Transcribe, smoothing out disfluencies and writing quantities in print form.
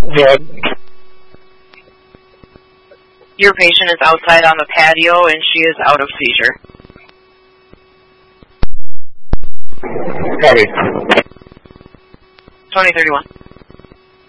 Good. Your patient is outside on the patio and she is out of seizure. Copy. 2031.